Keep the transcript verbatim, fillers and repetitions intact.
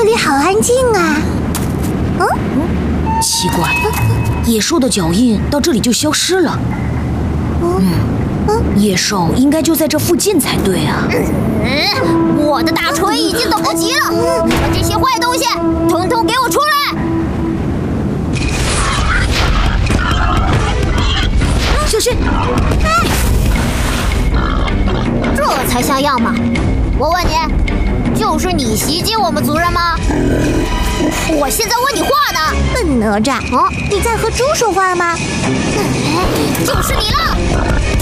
里好安静啊。 嗯，奇怪，野兽的脚印到这里就消失了。嗯，野兽应该就在这附近才对啊。 嗯，我的大锤已经等不及了，把这些坏东西统统给我出来！ 小心！ 这才像样嘛！我问你，就是你袭击我们族人吗？我现在问你话呢！ 笨哪吒，哦，你在和猪说话吗？ 就是你了！